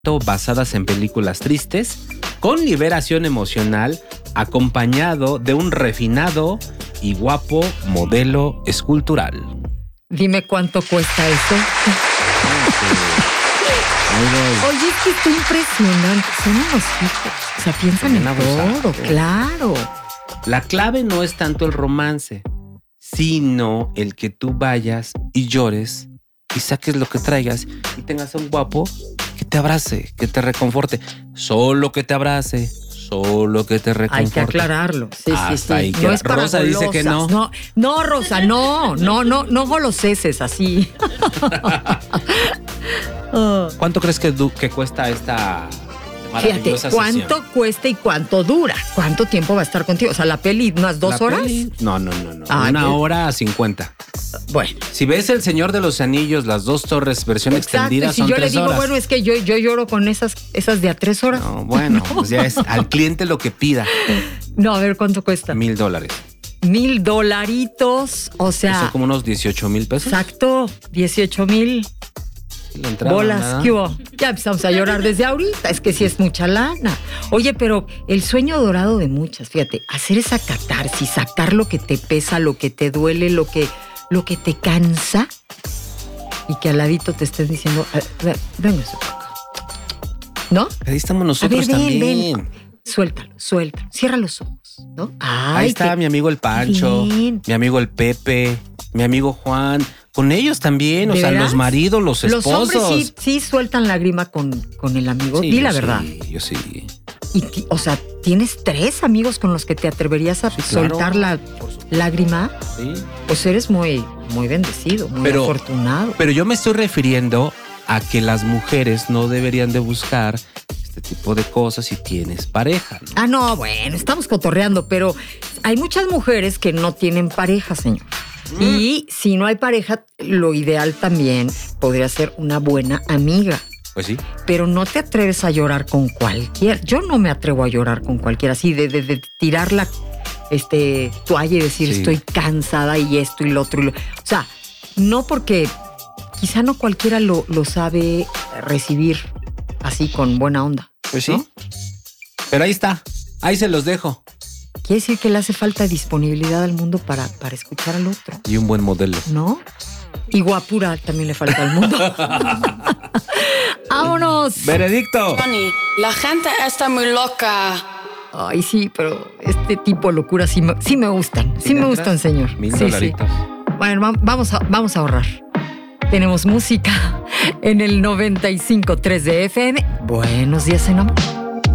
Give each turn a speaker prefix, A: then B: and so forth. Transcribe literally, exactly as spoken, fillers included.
A: basadas en películas tristes, con liberación emocional, acompañado de un refinado y guapo modelo escultural.
B: Dime cuánto cuesta eso. Oye, es que está impresionante. Son unos hijos. O sea, piensan en todo, claro.
A: La clave no es tanto el romance, sino el que tú vayas y llores y saques lo que traigas y tengas a un guapo que te abrace, que te reconforte. Solo que te abrace, solo que te reconforte.
B: Hay que aclararlo. Sí,
A: Hasta
B: sí, sí.
A: ahí
B: No es para
A: Rosa
B: golosas.
A: dice que no.
B: No, no, Rosa, no, no, no, no goloseses así. Oh.
A: ¿Cuánto crees que, du- que cuesta esta
B: Fíjate,
A: maravillosa
B: ¿cuánto
A: sesión?
B: cuesta y cuánto dura? ¿Cuánto tiempo va a estar contigo? O sea, la peli, ¿unas dos
A: ¿La
B: horas?
A: peli? No, no, no, no.
B: Ah,
A: Una
B: ¿qué?
A: hora cincuenta.
B: Bueno.
A: Si ves El Señor de los Anillos, las dos torres, versión
B: Exacto,
A: extendida,
B: y si
A: son
B: yo le
A: tres
B: digo,
A: horas.
B: bueno, es que yo, yo lloro con esas, esas de a tres horas.
A: No, bueno, pues ya es al cliente lo que pida.
B: No, a ver, ¿cuánto cuesta?
A: Mil dólares.
B: Mil dolaritos, o sea.
A: Son como unos dieciocho mil pesos.
B: Exacto, dieciocho mil
A: La entrada,
B: bolas.
A: ¿verdad?
B: ¿Qué hubo? Ya empezamos a llorar desde ahorita, es que sí es mucha lana. Oye, pero el sueño dorado de muchas, fíjate, hacer esa catarsis, sacar lo que te pesa, lo que te duele, lo que, lo que te cansa, y que al ladito te estén diciendo, "Ah, ven, véngase para acá". ¿No?
A: Ahí estamos nosotros
B: A ver, ven,
A: también.
B: ven. Suéltalo, suéltalo. Cierra los ojos, ¿no? Ay,
A: Ahí está
B: qué-
A: mi amigo el Pancho,
B: bien.
A: mi amigo el Pepe, mi amigo Juan. Con ellos también, o
B: ¿De
A: sea,
B: veras?
A: los maridos, los
B: Los
A: esposos.
B: hombres sí, sí sueltan lágrima con, con el amigo.
A: Sí,
B: Di
A: yo
B: la
A: sí,
B: verdad.
A: yo sí.
B: Y, ti- o sea, ¿tienes tres amigos con los que te atreverías a
A: Sí, claro.
B: soltar la
A: Por supuesto.
B: lágrima?
A: Sí.
B: Pues eres muy, muy bendecido, muy
A: Pero-
B: afortunado.
A: Pero yo me estoy refiriendo a que las mujeres no deberían de buscar este tipo de cosas si tienes pareja, ¿no?
B: Ah, no, bueno, estamos cotorreando, pero hay muchas mujeres que no tienen pareja, señor.
A: Mm.
B: Y si no hay pareja, lo ideal también podría ser una buena amiga.
A: Pues sí.
B: Pero no te atreves a llorar con cualquiera. Yo no me atrevo a llorar con cualquiera, así de, de, de tirar la este, toalla y decir
A: Sí.
B: estoy cansada y esto y lo otro. Y lo... O sea, no porque quizá no cualquiera lo, lo sabe recibir así con buena onda.
A: Pues sí.
B: ¿no?
A: Pero ahí está. Ahí se los dejo.
B: Quiere decir que le hace falta disponibilidad al mundo para, para escuchar al otro,
A: Y un buen modelo.
B: ¿no? Y guapura también le falta al mundo. ¡Vámonos!
A: Veredicto.
C: Johnny, la gente está muy loca.
B: Ay, sí, pero este tipo de locuras sí me, sí me gustan. Sí,
A: ¿Sí
B: me
A: te
B: gustan,
A: entras?
B: señor.
A: Mil
B: Sí, sí.
A: dolaritos.
B: Bueno, va- vamos a, vamos a ahorrar. Tenemos música en el noventa y cinco punto tres de F M. Buenos días, en amor.